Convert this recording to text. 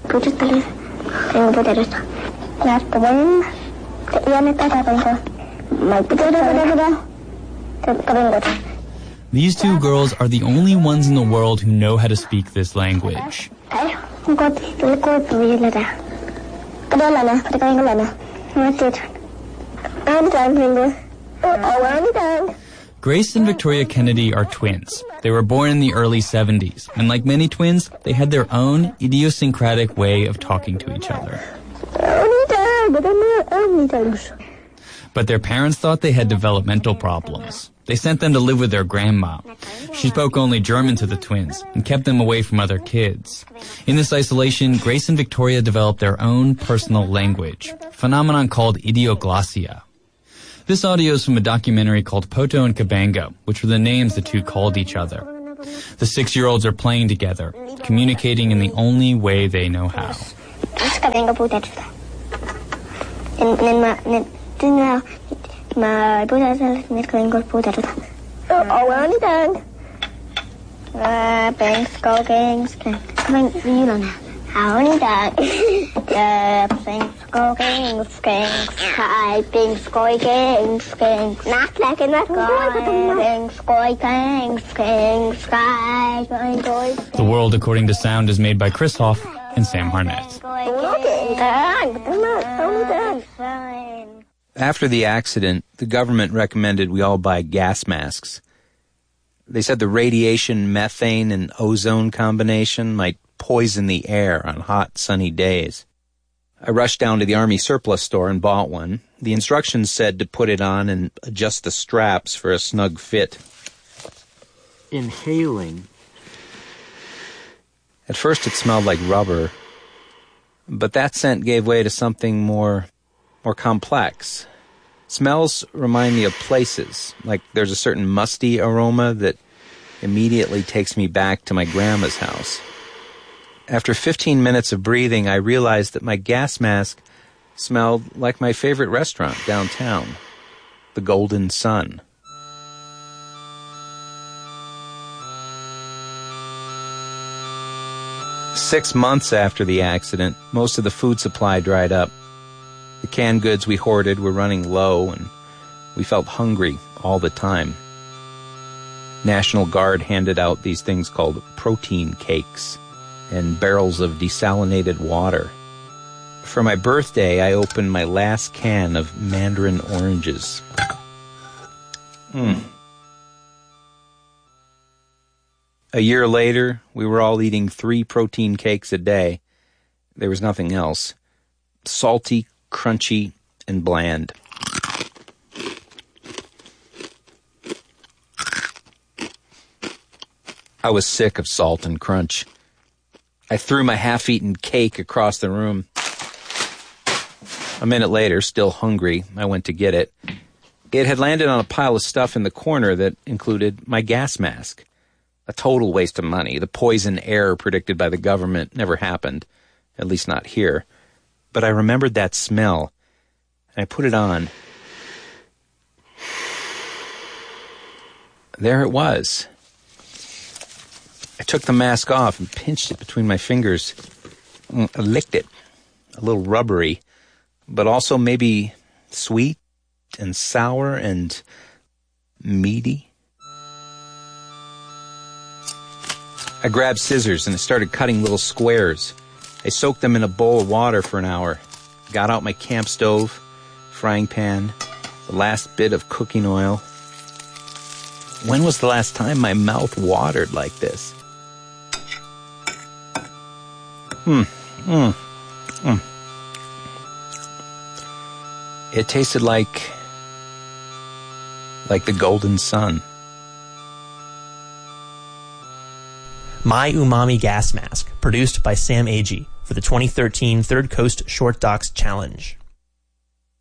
부주들이 부대로다. 나 또는 이안에 따라가는 거. 막 부대로다. 그런 거다. These two girls are the only ones in the world who know how to speak this language. Grace and Victoria Kennedy are twins. They were born in the early 70s, and like many twins, they had their own idiosyncratic way of talking to each other. But their parents thought they had developmental problems. They sent them to live with their grandma. She spoke only German to the twins and kept them away from other kids. In this isolation, Grace and Victoria developed their own personal language, a phenomenon called idioglossia. This audio is from a documentary called Poto and Cabango, which were the names the two called each other. The 6-year-olds are playing together, communicating in the only way they know how. The World According to Sound is made by Chris Hoff and Sam Harnett. After the accident, the government recommended we all buy gas masks. They said the radiation, methane, and ozone combination might poison the air on hot, sunny days. I rushed down to the Army surplus store and bought one. The instructions said to put it on and adjust the straps for a snug fit. Inhaling. At first it smelled like rubber, but that scent gave way to something more complex. Smells remind me of places, like there's a certain musty aroma that immediately takes me back to my grandma's house. After 15 minutes of breathing, I realized that my gas mask smelled like my favorite restaurant downtown, the Golden Sun. Six months after the accident, most of the food supply dried up. The canned goods we hoarded were running low, and we felt hungry all the time. National Guard handed out these things called protein cakes and barrels of desalinated water. For my birthday, I opened my last can of mandarin oranges. A year later, we were all eating 3 protein cakes a day. There was nothing else. Salty, crunchy, and bland. I was sick of salt and crunch. I threw my half-eaten cake across the room. A minute later, still hungry, I went to get it. It had landed on a pile of stuff in the corner that included my gas mask. A total waste of money. The poison air predicted by the government never happened, at least not here. But I remembered that smell, and I put it on. There it was. I took the mask off and pinched it between my fingers. I licked it. A little rubbery, but also maybe sweet and sour and meaty. I grabbed scissors and I started cutting little squares. I soaked them in a bowl of water for an hour. Got out my camp stove, frying pan, the last bit of cooking oil. When was the last time my mouth watered like this? It tasted like the golden sun. My Umami Gas Mask, produced by Sam Agee for the 2013 Third Coast Short Docs Challenge.